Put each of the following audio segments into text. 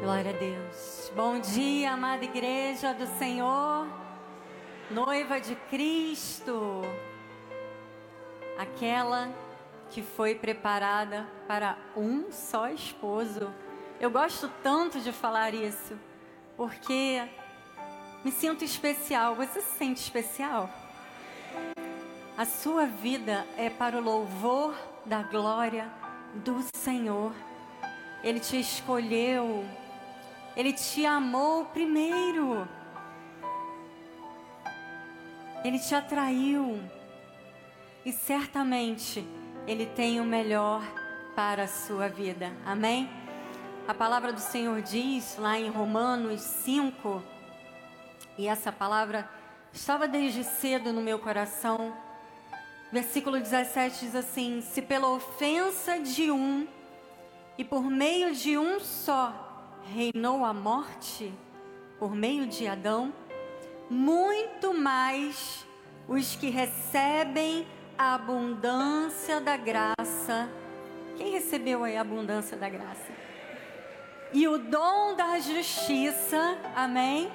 Glória a Deus. Bom dia, amada igreja do Senhor, noiva de Cristo, aquela que foi preparada para um só esposo. Eu gosto tanto de falar isso, porque me sinto especial. Você se sente especial? A sua vida é para o louvor da glória do Senhor. Ele te escolheu. Ele te amou primeiro. Ele te atraiu. E certamente Ele tem o melhor para a sua vida. Amém? A palavra do Senhor diz lá em Romanos 5. E essa palavra estava desde cedo no meu coração. Versículo 17 diz assim: se pela ofensa de um e por meio de um só reinou a morte, por meio de Adão, muito mais os que recebem a abundância da graça. Quem recebeu aí a abundância da graça? E o dom da justiça, amém?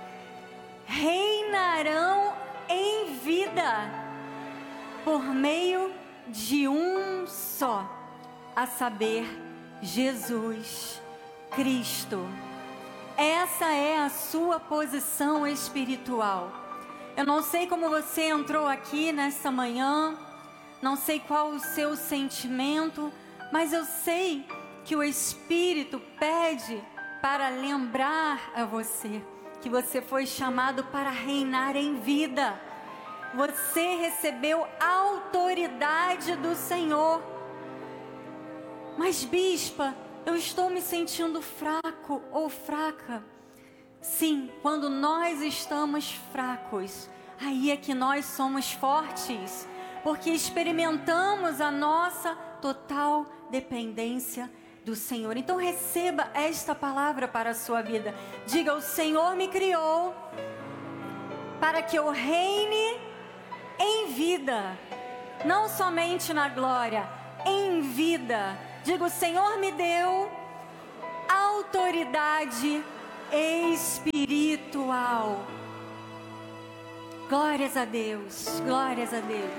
Reinarão em vida, por meio de um só, a saber, Jesus Cristo. Essa é a sua posição espiritual. Eu não sei como você entrou aqui nessa manhã, não sei qual o seu sentimento, mas eu sei que o Espírito pede para lembrar a você que você foi chamado para reinar em vida. Você recebeu a autoridade do Senhor. Mas, bispa, eu estou me sentindo fraco ou fraca. Sim, quando nós estamos fracos, aí é que nós somos fortes, porque experimentamos a nossa total dependência do Senhor. Então receba esta palavra para a sua vida. Diga: o Senhor me criou para que eu reine em vida, não somente na glória, em vida. Diga: o Senhor me deu autoridade espiritual. Glórias a Deus, glórias a Deus,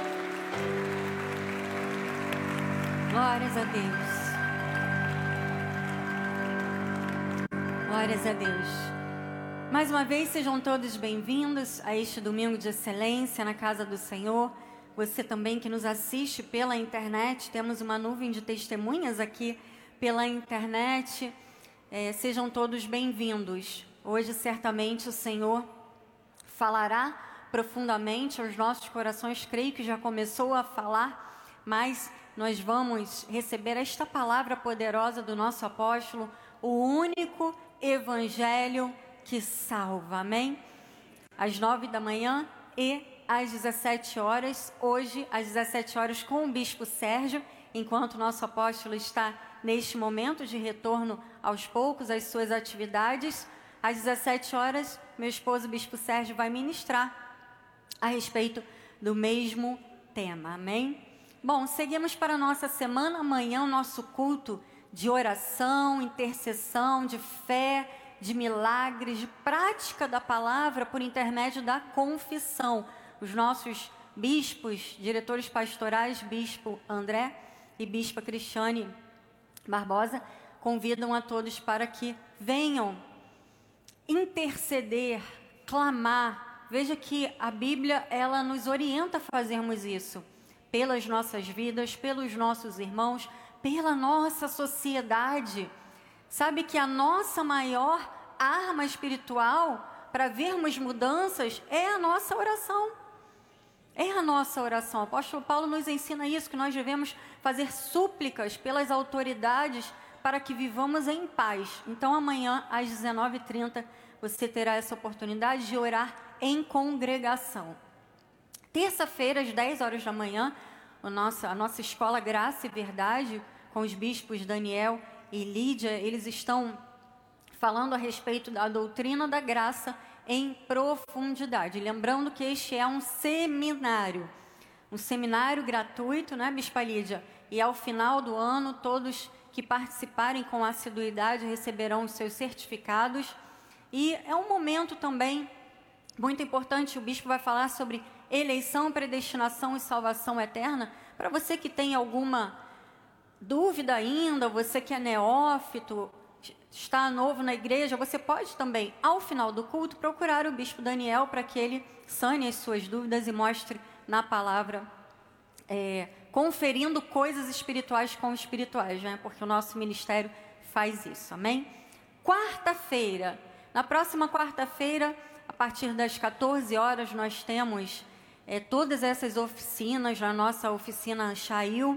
glórias a Deus, glórias a Deus. Mais uma vez, sejam todos bem-vindos a este domingo de excelência na casa do Senhor. Você também que nos assiste pela internet, temos uma nuvem de testemunhas aqui pela internet. Sejam todos bem-vindos. Hoje, certamente, o Senhor falará profundamente aos nossos corações. Creio que já começou a falar, mas nós vamos receber esta palavra poderosa do nosso apóstolo, o único evangelho que salva. Amém? Às 9 da manhã e às 17 horas, hoje às 17 horas com o Bispo Sérgio, enquanto o nosso apóstolo está neste momento de retorno aos poucos às suas atividades. Às 17 horas, meu esposo, o Bispo Sérgio, vai ministrar a respeito do mesmo tema, amém? Bom, seguimos para a nossa semana. Amanhã o nosso culto de oração, intercessão, de fé, de milagres, de prática da palavra por intermédio da confissão. Os nossos bispos, diretores pastorais, Bispo André e Bispa Cristiane Barbosa, convidam a todos para que venham interceder, clamar. Veja que a Bíblia, ela nos orienta a fazermos isso, pelas nossas vidas, pelos nossos irmãos, pela nossa sociedade. Sabe que a nossa maior arma espiritual para vermos mudanças é a nossa oração. É a nossa oração. O apóstolo Paulo nos ensina isso, que nós devemos fazer súplicas pelas autoridades para que vivamos em paz. Então amanhã às 19h30 você terá essa oportunidade de orar em congregação. Terça-feira às 10 horas da manhã, a nossa escola Graça e Verdade, com os bispos Daniel e Lídia, eles estão falando a respeito da doutrina da graça em profundidade. Lembrando que este é um seminário gratuito, né, Bispa Lídia? E ao final do ano todos que participarem com assiduidade receberão os seus certificados. E é um momento também muito importante, o bispo vai falar sobre eleição, predestinação e salvação eterna. Para você que tem alguma dúvida ainda, você que é neófito, está novo na igreja, você pode também, ao final do culto, procurar o bispo Daniel para que ele sane as suas dúvidas e mostre na palavra, conferindo coisas espirituais com espirituais, né? Porque o nosso ministério faz isso, amém? Quarta-feira, na próxima quarta-feira, a partir das 14 horas, nós temos todas essas oficinas na nossa oficina Chail,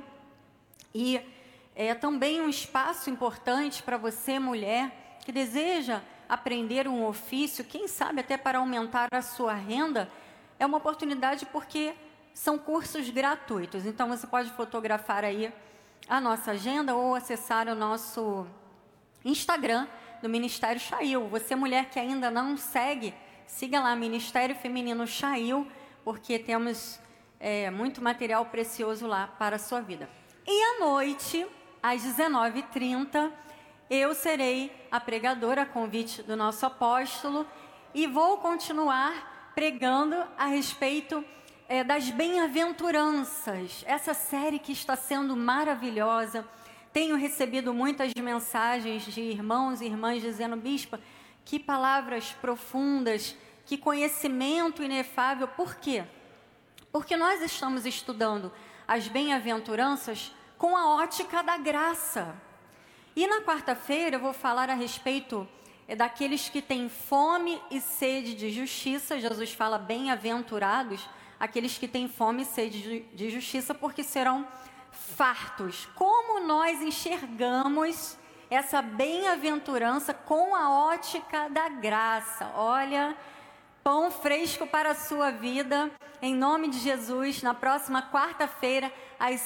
e é também um espaço importante para você, mulher, que deseja aprender um ofício, quem sabe até para aumentar a sua renda. É uma oportunidade porque são cursos gratuitos. Então, você pode fotografar aí a nossa agenda ou acessar o nosso Instagram do Ministério Chail. Você, mulher que ainda não segue, siga lá, Ministério Feminino Chail, porque temos muito material precioso lá para a sua vida. E à noite, às 19h30, eu serei a pregadora a convite do nosso apóstolo e vou continuar pregando a respeito das bem-aventuranças. Essa série que está sendo maravilhosa. Tenho recebido muitas mensagens de irmãos e irmãs dizendo: bispa, que palavras profundas, que conhecimento inefável. Por quê? Porque nós estamos estudando as bem-aventuranças com a ótica da graça. E na quarta-feira eu vou falar a respeito daqueles que têm fome e sede de justiça. Jesus fala: bem-aventurados aqueles que têm fome e sede de justiça, porque serão fartos. Como nós enxergamos essa bem-aventurança com a ótica da graça? Olha, pão fresco para a sua vida, em nome de Jesus, na próxima quarta-feira, às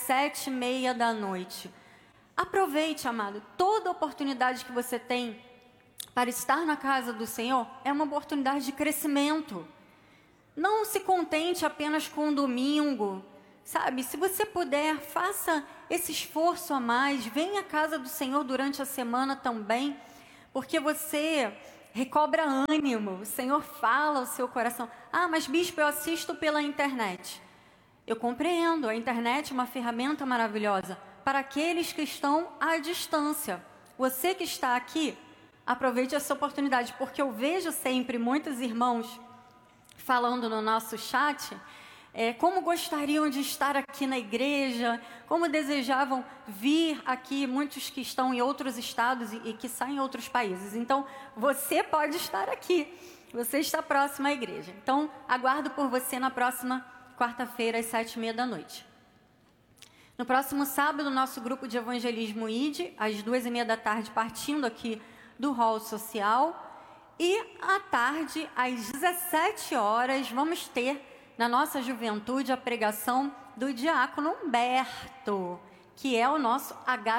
19h30. Aproveite, amado, toda oportunidade que você tem para estar na casa do Senhor é uma oportunidade de crescimento. Não se contente apenas com um domingo, sabe? Se você puder, faça esse esforço a mais, venha à casa do Senhor durante a semana também, porque você recobra ânimo, o Senhor fala ao seu coração. Ah, mas bispo, eu assisto pela internet. Eu compreendo, a internet é uma ferramenta maravilhosa para aqueles que estão à distância. Você que está aqui, aproveite essa oportunidade, porque eu vejo sempre muitos irmãos falando no nosso chat, como gostariam de estar aqui na igreja, como desejavam vir aqui, muitos que estão em outros estados e que saem em outros países. Então, você pode estar aqui, você está próximo à igreja. Então, aguardo por você na próxima quarta-feira, às 19h30. No próximo sábado, nosso grupo de evangelismo ID, às 14h30, partindo aqui do hall social. E à tarde, às 17h, vamos ter na nossa juventude a pregação do diácono Humberto, que é o nosso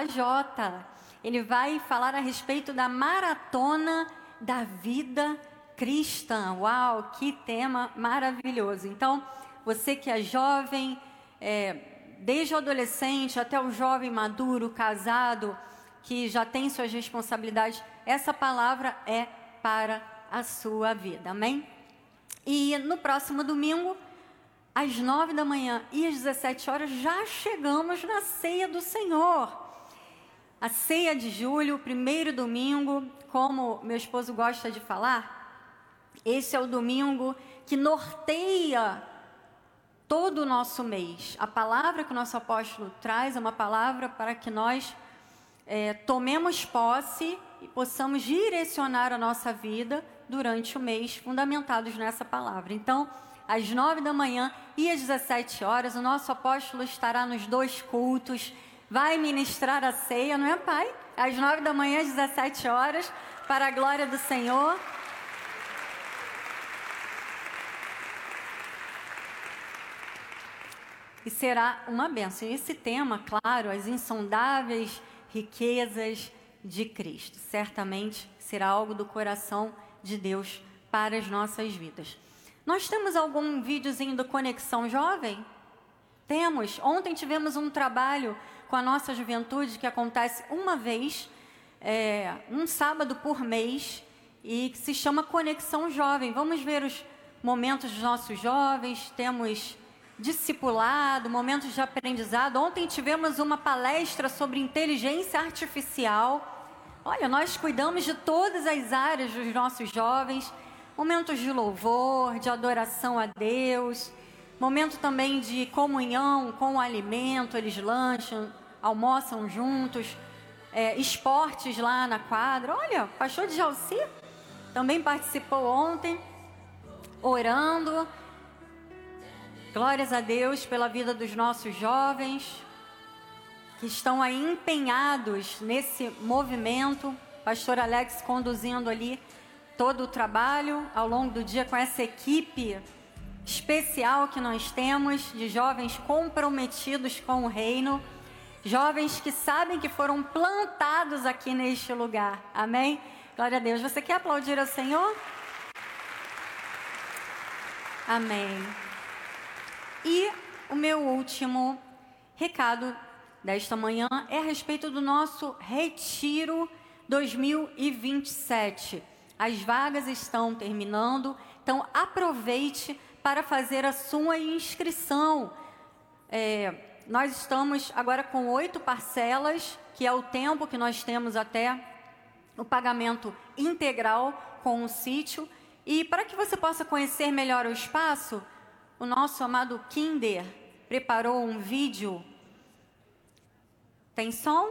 HJ. Ele vai falar a respeito da maratona da vida cristã. Uau, que tema maravilhoso! Então, você que é jovem, desde o adolescente até o jovem maduro, casado, que já tem suas responsabilidades, essa palavra é para a sua vida, amém? E no próximo domingo, às 9h e às 17h, já chegamos na ceia do Senhor. A ceia de julho, o primeiro domingo, como meu esposo gosta de falar, esse é o domingo que norteia todo o nosso mês. A palavra que o nosso apóstolo traz é uma palavra para que nós tomemos posse e possamos direcionar a nossa vida durante o mês, fundamentados nessa palavra. Então, às 9h e às 17h, o nosso apóstolo estará nos 2 cultos, vai ministrar a ceia, não é, pai? Às 9h às 17h, para a glória do Senhor. E será uma bênção. E esse tema, claro, as insondáveis riquezas de Cristo, certamente será algo do coração de Deus para as nossas vidas. Nós temos algum videozinho do Conexão Jovem? Temos. Ontem tivemos um trabalho com a nossa juventude, que acontece uma vez, um sábado por mês, e que se chama Conexão Jovem. Vamos ver os momentos dos nossos jovens, temos discipulado, momentos de aprendizado. Ontem tivemos uma palestra sobre inteligência artificial. Olha, nós cuidamos de todas as áreas dos nossos jovens, momentos de louvor, de adoração a Deus, momento também de comunhão com o alimento, eles lancham, almoçam juntos, esportes lá na quadra. Olha, o pastor Djalci também participou ontem, orando. Glórias a Deus pela vida dos nossos jovens, que estão aí empenhados nesse movimento. Pastor Alex conduzindo ali todo o trabalho ao longo do dia com essa equipe especial que nós temos, de jovens comprometidos com o reino, jovens que sabem que foram plantados aqui neste lugar. Amém? Glória a Deus. Você quer aplaudir ao Senhor? Amém. E o meu último recado desta manhã é a respeito do nosso Retiro 2027. As vagas estão terminando, então aproveite para fazer a sua inscrição. Nós estamos agora com 8 parcelas, que é o tempo que nós temos até o pagamento integral com o sítio. E para que você possa conhecer melhor o espaço, o nosso amado Kinder preparou um vídeo. Tem som?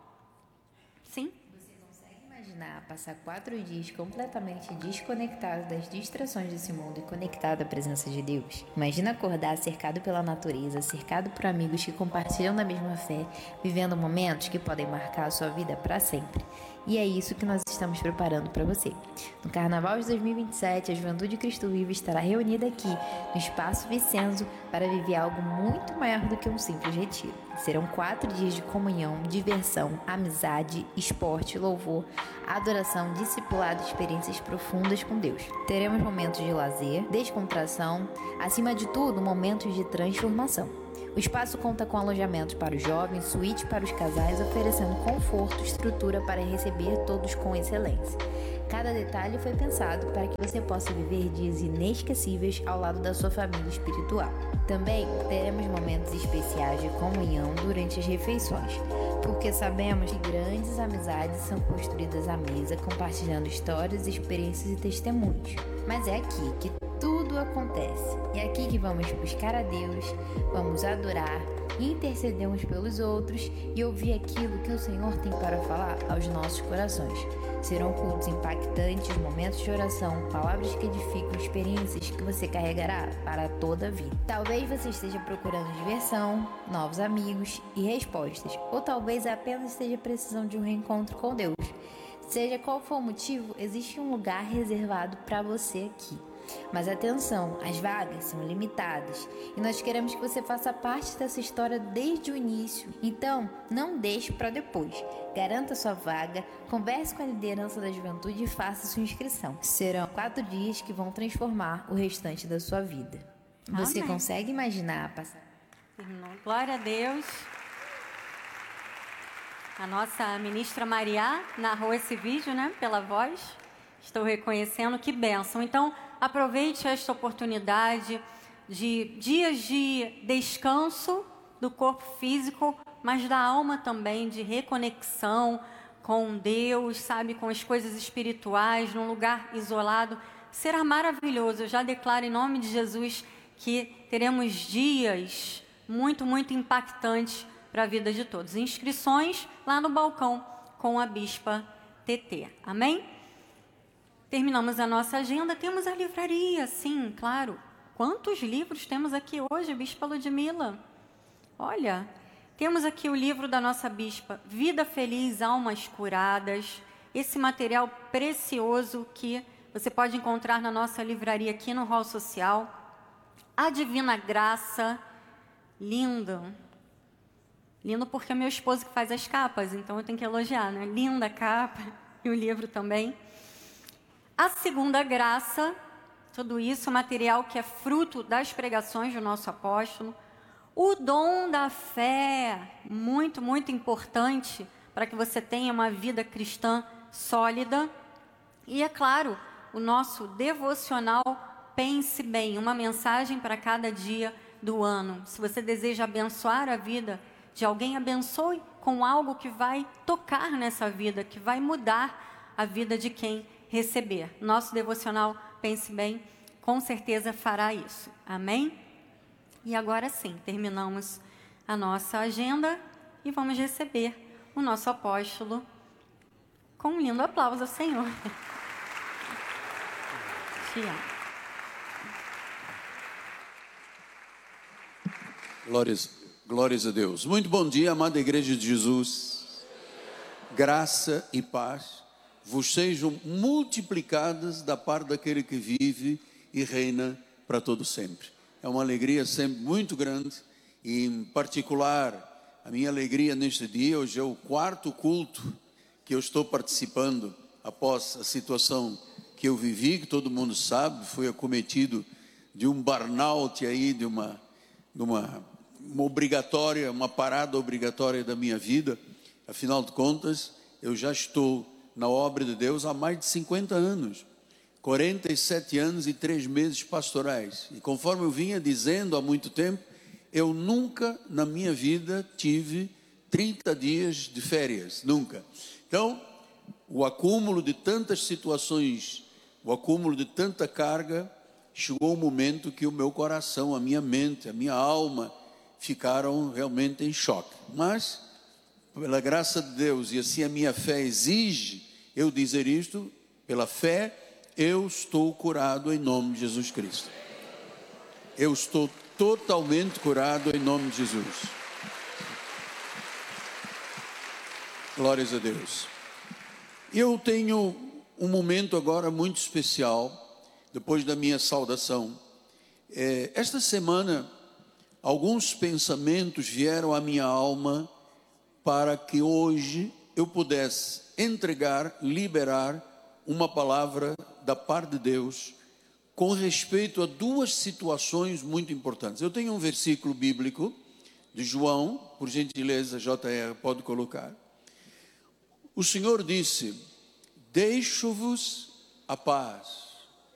Sim? Você consegue imaginar passar 4 dias completamente desconectado das distrações desse mundo e conectado à presença de Deus? Imagina acordar cercado pela natureza, cercado por amigos que compartilham da mesma fé, vivendo momentos que podem marcar a sua vida para sempre. E é isso que nós estamos preparando para você. No Carnaval de 2027, a Juventude Cristo Vivo estará reunida aqui, no Espaço Vicenzo, para viver algo muito maior do que um simples retiro. Serão 4 dias de comunhão, diversão, amizade, esporte, louvor, adoração, discipulado e experiências profundas com Deus. Teremos momentos de lazer, descontração, acima de tudo, momentos de transformação. O espaço conta com alojamento para os jovens, suíte para os casais, oferecendo conforto e estrutura para receber todos com excelência. Cada detalhe foi pensado para que você possa viver dias inesquecíveis ao lado da sua família espiritual. Também teremos momentos especiais de comunhão durante as refeições, porque sabemos que grandes amizades são construídas à mesa, compartilhando histórias, experiências e testemunhos. Mas é aqui que tudo acontece. É aqui que vamos buscar a Deus, vamos adorar, interceder uns pelos outros e ouvir aquilo que o Senhor tem para falar aos nossos corações. Serão cultos impactantes, momentos de oração, palavras que edificam, experiências que você carregará para toda a vida. Talvez você esteja procurando diversão, novos amigos e respostas, ou talvez apenas esteja precisando de um reencontro com Deus. Seja qual for o motivo, existe um lugar reservado para você aqui. Mas atenção, as vagas são limitadas e nós queremos que você faça parte dessa história desde o início. Então, não deixe para depois. Garanta sua vaga, converse com a liderança da juventude e faça sua inscrição. Serão 4 dias que vão transformar o restante da sua vida. Você consegue imaginar passar? Glória a Deus. A nossa ministra Maria narrou esse vídeo, né, pela voz. Estou reconhecendo, que bênção. Então, aproveite esta oportunidade de dias de descanso do corpo físico, mas da alma também, de reconexão com Deus, sabe, com as coisas espirituais, num lugar isolado. Será maravilhoso. Eu já declaro em nome de Jesus que teremos dias muito, muito impactantes para a vida de todos. Inscrições lá no balcão com a Bispa TT. Amém? Terminamos a nossa agenda. Temos a livraria, sim, claro. Quantos livros temos aqui hoje, Bispa Ludmila? Olha, temos aqui o livro da nossa Bispa, Vida Feliz, Almas Curadas. Esse material precioso que você pode encontrar na nossa livraria aqui no Hall Social. A Divina Graça, lindo. Lindo porque é meu esposo que faz as capas, então eu tenho que elogiar, né? Linda a capa e o livro também. A Segunda Graça, tudo isso, material que é fruto das pregações do nosso apóstolo. O dom da fé, muito, muito importante para que você tenha uma vida cristã sólida. E é claro, o nosso devocional Pense Bem, uma mensagem para cada dia do ano. Se você deseja abençoar a vida de alguém, abençoe com algo que vai tocar nessa vida, que vai mudar a vida de quem receber. Nosso devocional Pense Bem, com certeza fará isso. Amém? E agora sim, terminamos a nossa agenda e vamos receber o nosso apóstolo com um lindo aplauso ao Senhor. Tiago. Glórias a Deus. Muito bom dia, amada Igreja de Jesus. Graça e paz vos sejam multiplicadas da parte daquele que vive e reina para todo sempre. É uma alegria sempre muito grande e, em particular, a minha alegria neste dia. Hoje é o 4º culto que eu estou participando após a situação que eu vivi, que todo mundo sabe, fui acometido de um burnout aí, de uma parada obrigatória da minha vida. Afinal de contas, eu já estou na obra de Deus há mais de 50 anos, 47 anos e 3 meses pastorais. E conforme eu vinha dizendo há muito tempo, eu nunca na minha vida tive 30 dias de férias, nunca. Então, o acúmulo de tantas situações, o acúmulo de tanta carga, chegou um momento que o meu coração, a minha mente, a minha alma ficaram realmente em choque. Mas, pela graça de Deus, e assim a minha fé exige eu dizer isto, pela fé, eu estou curado em nome de Jesus Cristo. Eu estou totalmente curado em nome de Jesus. Glórias a Deus. Eu tenho um momento agora muito especial, depois da minha saudação. Esta semana, alguns pensamentos vieram à minha alma para que hoje eu pudesse entregar, liberar uma palavra da parte de Deus com respeito a 2 situações muito importantes. Eu tenho um versículo bíblico de João, por gentileza, JR, pode colocar. O Senhor disse: deixo-vos a paz,